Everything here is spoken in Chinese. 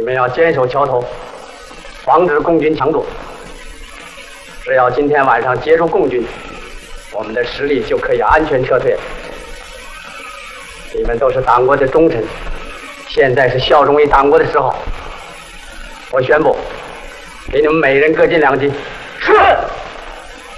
们要坚守桥头，防止共军强夺。只要今天晚上结束共军，我们的实力就可以安全撤退。你们都是党国的忠臣，现在是效忠于党国的时候。我宣布，给你们每人各进2级。